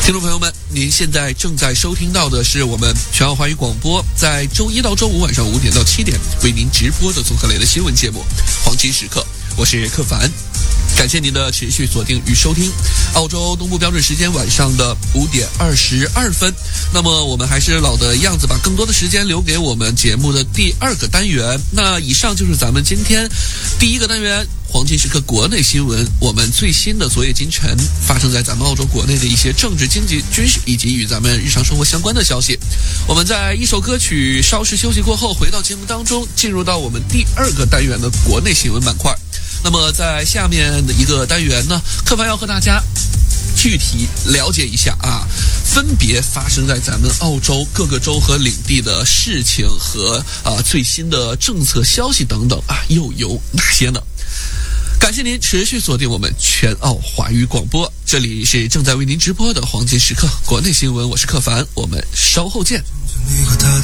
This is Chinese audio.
听众朋友们，您现在正在收听到的是我们全澳华语广播在周一到周五晚上5点到7点为您直播的综合类的新闻节目《黄金时刻》，我是克凡。感谢您的持续锁定与收听。澳洲东部标准时间晚上的5点22分。那么我们还是老的样子，把更多的时间留给我们节目的第二个单元。那以上就是咱们今天第一个单元黄金时刻国内新闻，我们最新的昨夜今晨发生在咱们澳洲国内的一些政治、经济、军事以及与咱们日常生活相关的消息。我们在一首歌曲稍事休息过后，回到节目当中，进入到我们第二个单元的国内新闻板块。那么在下面的一个单元呢，克凡要和大家具体了解一下分别发生在咱们澳洲各个州和领地的事情和最新的政策消息等等又有哪些呢？感谢您持续锁定我们全澳华语广播，这里是正在为您直播的黄金时刻国内新闻，我是克凡，我们稍后见。 你和他的